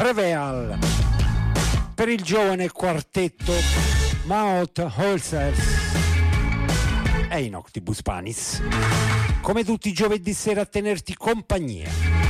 Prevail per il giovane quartetto Mouth Holzers e in Octibus Panis, come tutti i giovedì sera a tenerti compagnia.